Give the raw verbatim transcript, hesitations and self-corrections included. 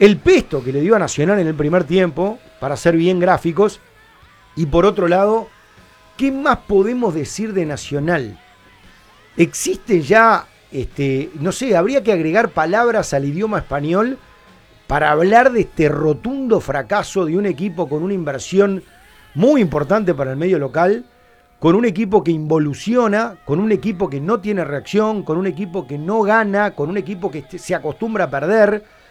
el pesto que le dio a Nacional en el primer tiempo, para ser bien gráficos, y por otro lado, ¿qué más podemos decir de Nacional? Existe ya, este, no sé, habría que agregar palabras al idioma español para hablar de este rotundo fracaso de un equipo con una inversión muy importante para el medio local, con un equipo que involuciona, con un equipo que no tiene reacción, con un equipo que no gana, con un equipo que se acostumbra a perder.